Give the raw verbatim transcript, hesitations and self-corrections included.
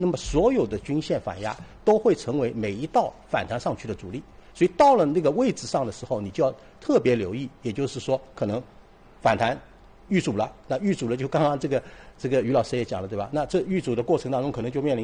那么所有的均线反压都会成为每一道反弹上去的阻力。所以到了那个位置上的时候，你就要特别留意，也就是说可能反弹遇阻了，那遇阻了就刚刚这个这个于老师也讲了，对吧？那这遇阻的过程当中，可能就面临